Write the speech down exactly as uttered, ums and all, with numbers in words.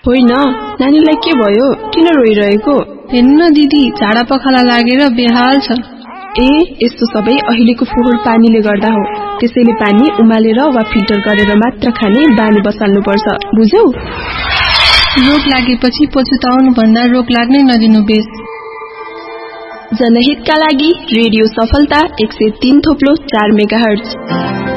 होइन, नानीलाई के भयो? किन रोइरहेको? हेर्न दिदी, झाडा पखाला लागेर बेहाल छ। ए, यस्तो सबै अहिलेको फोहोर पानीले गर्दा हो। त्यसैले पानी उमालेर वा फिल्टर गरेर मात्र खाने बानी बसाल्नुपर्छ, बुझ्यौ? रोग लागेपछि पछुताउनु भन्दा रोग लाग्नै नदिनु बेस। जनहितका लागि रेडियो सफलता एक सय तीन थोप्लो चार मेगाहर्ज।